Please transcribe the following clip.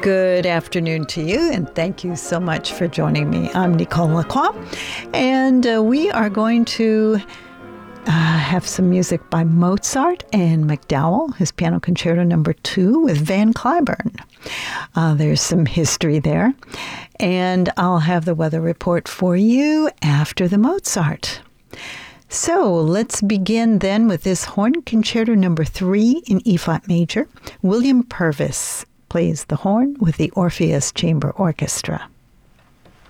Good afternoon to you, and thank you so much for joining me. I'm Nicole Lacroix, and we are going to have some music by Mozart and MacDowell, his Piano Concerto No. 2 with Van Cliburn. There's some history there, and I'll have the weather report for you after the Mozart. So let's begin then with this Horn Concerto No. 3 in E-flat major. William Purvis plays the horn with the Orpheus Chamber Orchestra.